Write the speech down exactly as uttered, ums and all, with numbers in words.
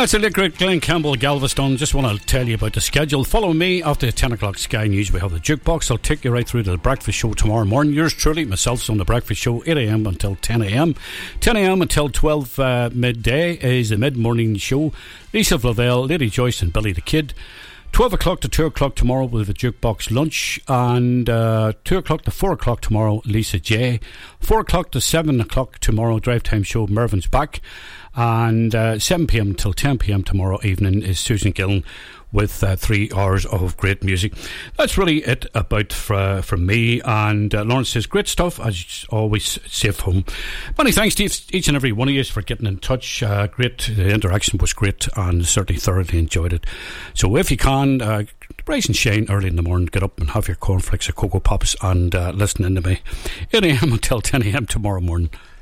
That's a great Glenn Campbell, Galveston. Just want to tell you about the schedule. Follow me after the ten o'clock Sky News. We have the jukebox. I'll take you right through to the breakfast show tomorrow morning. Yours truly, myself, on the breakfast show, eight a.m. until ten a.m. ten a.m. until twelve uh, midday is the mid-morning show. Lisa Flavelle, Lady Joyce and Billy the Kid. twelve o'clock to two o'clock tomorrow with the jukebox lunch, and uh, two o'clock to four o'clock tomorrow, Lisa J. four o'clock to seven o'clock tomorrow, Drive Time Show, Mervin's back, and uh, seven p.m. till ten p.m. tomorrow evening is Susan Gillen with uh, three hours of great music. That's really it about for, from me. And uh, Lawrence says, great stuff, as always, safe home. Many thanks to each and every one of you for getting in touch. Uh, great, the interaction was great, and certainly thoroughly enjoyed it. So if you can, uh, rise and shine early in the morning, get up and have your cornflakes or Cocoa Pops and uh, listen in to me. eight a.m. until ten a.m. tomorrow morning.